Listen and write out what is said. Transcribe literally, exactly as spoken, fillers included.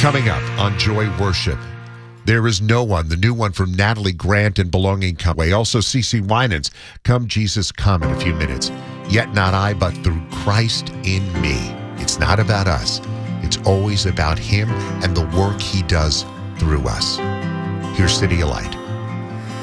Coming up on Joy Worship, There Is No One, the new one from Natalie Grant and Belonging Conway. Also, CeCe Winans, Come Jesus Come in a few minutes. Yet not I, but through Christ in me. It's not about us. It's always about him and the work he does through us. Here's City of Light.